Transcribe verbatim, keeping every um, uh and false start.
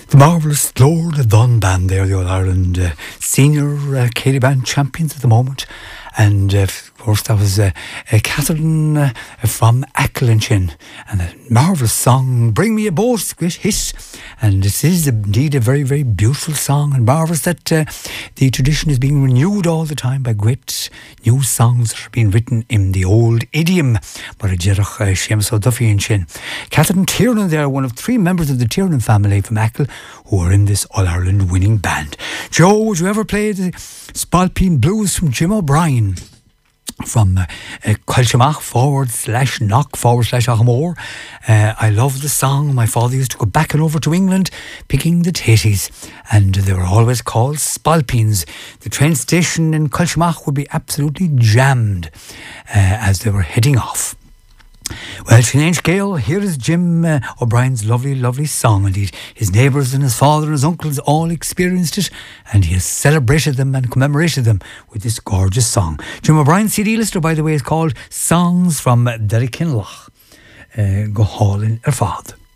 The marvellous Lord Dunn Band there, the All Ireland uh, senior uh, Katie Band champions at the moment. And uh, of course that was uh, uh, Catherine uh, from Acklinchin, and a marvellous song, Bring Me a Boat, great hit. And this is indeed a very, very beautiful song, and marvellous that uh, the tradition is being renewed all the time by great new songs that are being written in the old idiom. But a Jerach Seamus O'Duffy and Shin. Catherine Tiernan there, one of three members of the Tiernan family from Ackle who are in this All-Ireland winning band. Joe, would you ever play the Spalpeen Blues from Jim O'Brien? From uh, uh, Colchimach forward slash knock forward slash Achamore. Uh, I love the song. My father used to go back and over to England picking the tatties, and they were always called Spalpeens. The train station in Colchimach would be absolutely jammed uh, as they were heading off. Well, Sinead Gale, here is Jim uh, O'Brien's lovely, lovely song. Indeed, his neighbours and his father and his uncles all experienced it, and he has celebrated them and commemorated them with this gorgeous song. Jim O'Brien's C D lister, by the way, is called Songs from Derrykinloch. Uh, go hall in Erfad.